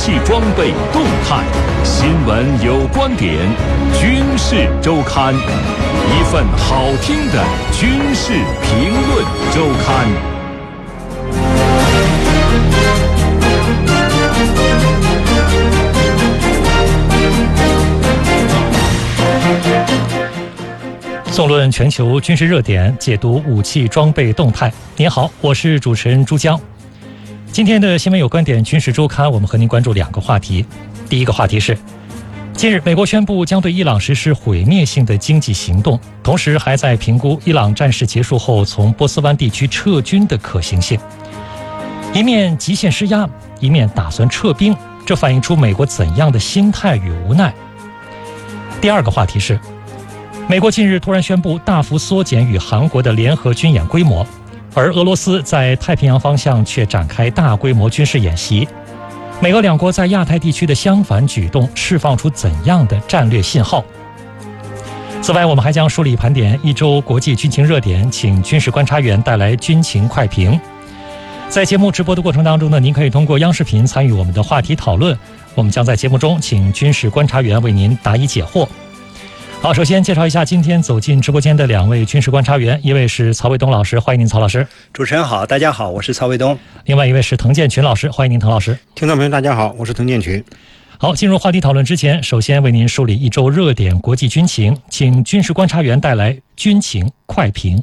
器装备动态，新闻有观点，军事周刊，一份好听的军事评论周刊。 纵论全球军事热点，解读武器装备动态。您好，我是主持人朱江。今天的新闻有观点军事周刊，我们和您关注两个话题。第一个话题是，近日美国宣布将对伊朗实施毁灭性的经济行动，同时还在评估伊朗战事结束后从波斯湾地区撤军的可行性。一面极限施压，一面打算撤兵，这反映出美国怎样的心态与无奈？第二个话题是，美国近日突然宣布大幅缩减与韩国的联合军演规模，而俄罗斯在太平洋方向却展开大规模军事演习。美俄两国在亚太地区的相反举动释放出怎样的战略信号？此外，我们还将梳理盘点一周国际军情热点，请军事观察员带来军情快评。在节目直播的过程当中呢，您可以通过央视频参与我们的话题讨论，我们将在节目中请军事观察员为您答疑解惑。好，首先介绍一下今天走进直播间的两位军事观察员，一位是曹卫东老师，欢迎您曹老师。 主持人好，大家好，我是曹卫东。 另外一位是滕建群老师，欢迎您滕老师。 听众朋友大家好，我是滕建群。 好，进入话题讨论之前，首先为您梳理一周热点国际军情，请军事观察员带来军情快评。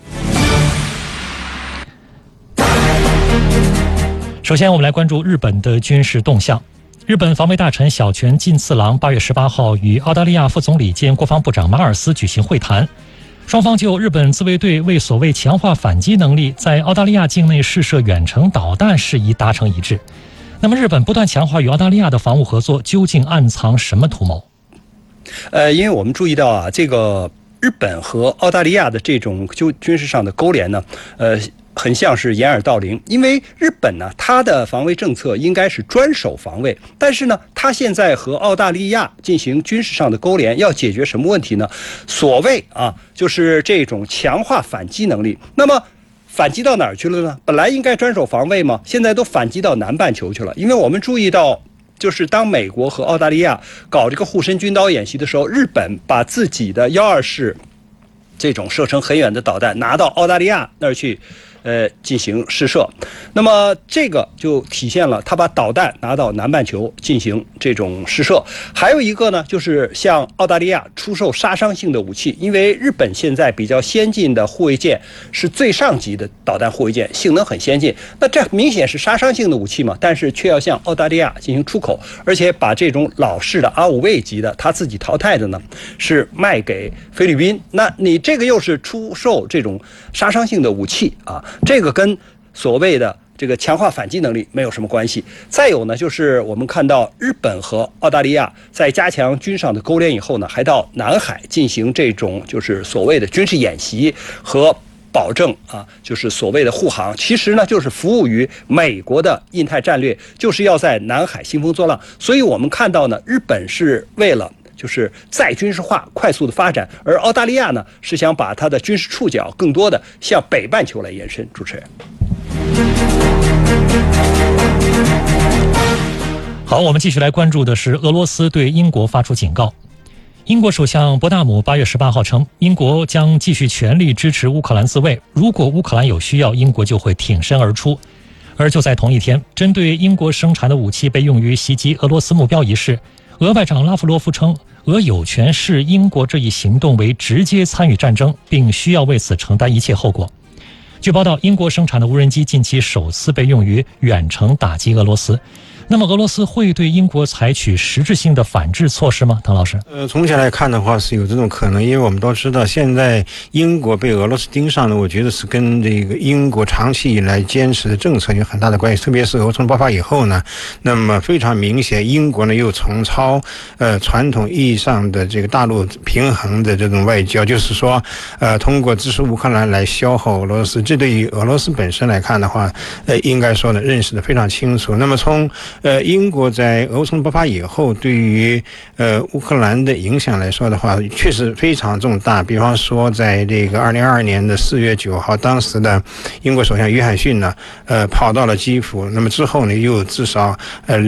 首先我们来关注日本的军事动向。日本防卫大臣小泉进次郎8月18号与澳大利亚副总理兼国防部长马尔斯举行会谈，双方就日本自卫队为所谓强化反击能力，在澳大利亚境内试射远程导弹事宜达成一致。那么日本不断强化与澳大利亚的防务合作，究竟暗藏什么图谋？ 因为我们注意到啊，这个日本和澳大利亚的这种军事上的勾连呢，很像是掩耳盗铃。因为日本呢，它的防卫政策应该是专守防卫，但是呢，它现在和澳大利亚进行军事上的勾连，要解决什么问题呢？所谓就是这种强化反击能力。那么反击到哪儿去了呢？本来应该专守防卫嘛，现在都反击到南半球去了。因为我们注意到，就是当美国和澳大利亚搞这个护身军刀演习的时候，日本把自己的124式这种射程很远的导弹拿到澳大利亚那儿去进行试射。那么这个就体现了他把导弹拿到南半球进行这种试射。还有一个呢，就是向澳大利亚出售杀伤性的武器，因为日本现在比较先进的护卫舰是最上级的导弹护卫舰，性能很先进，那这明显是杀伤性的武器嘛，但是却要向澳大利亚进行出口，而且把这种老式的R5级的他自己淘汰的呢是卖给菲律宾。那你这个又是出售这种杀伤性的武器啊，这个跟所谓的这个强化反击能力没有什么关系。再有呢，就是我们看到日本和澳大利亚在加强军上的勾连以后呢，还到南海进行这种就是所谓的军事演习和保证就是所谓的护航，其实呢就是服务于美国的印太战略，就是要在南海兴风作浪。所以我们看到呢，日本是为了就是再军事化快速的发展，而澳大利亚呢是想把它的军事触角更多的向北半球来延伸。主持人， 好，我们继续来关注的是俄罗斯对英国发出警告。英国首相伯纳姆8月18号称，英国将继续全力支持乌克兰自卫，如果乌克兰有需要，英国就会挺身而出。而就在同一天，针对英国生产的武器被用于袭击俄罗斯目标一事，俄外长拉夫罗夫称，俄有权视英国这一行动为直接参与战争，并需要为此承担一切后果。据报道，英国生产的无人机近期首次被用于远程打击俄罗斯。那么俄罗斯会对英国采取实质性的反制措施吗？滕老师， 从前来看的话是有这种可能，因为我们都知道现在英国被俄罗斯盯上了，我觉得是跟这个英国长期以来坚持的政策有很大的关系。特别是俄冲爆发以后呢，那么非常明显，英国呢又重操传统意义上的这个大陆平衡的这种外交，就是说通过支持乌克兰来消耗俄罗斯。这对于俄罗斯本身来看的话，应该说呢认识的非常清楚。那么从英国在俄乌冲突爆发以后，对于乌克兰的影响来说的话，确实非常重大。比方说，在这个2022年的4月9号，当时的英国首相约翰逊呢，跑到了基辅，那么之后呢，又至少